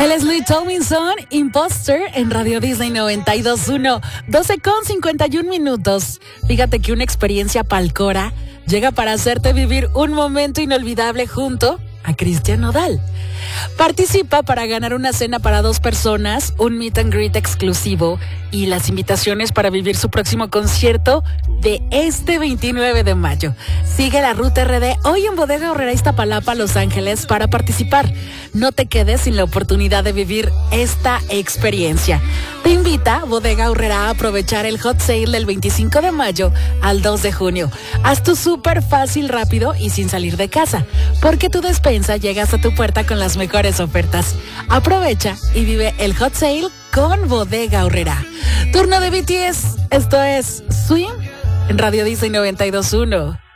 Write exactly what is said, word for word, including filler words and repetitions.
Él es Louis Tomlinson, Imposter, en Radio Disney noventa y dos punto uno, doce con cincuenta y un minutos. Fíjate que una experiencia palcora llega para hacerte vivir un momento inolvidable junto a Cristian Nodal. Participa para ganar una cena para dos personas, un meet and greet exclusivo y las invitaciones para vivir su próximo concierto de este veintinueve de mayo. Sigue la Ruta R D hoy en Bodega Aurrera Iztapalapa, Los Ángeles, para participar. No te quedes sin la oportunidad de vivir esta experiencia. Te invita Bodega Aurrera a aprovechar el hot sale del veinticinco de mayo al dos de junio. Haz tu súper fácil, rápido y sin salir de casa, porque tu despensa llega hasta tu puerta con las mejores ofertas. Aprovecha y vive el hot sale con Bodega Aurrera. Turno de B T S, esto es Swim en Radio Disney noventa y dos punto uno.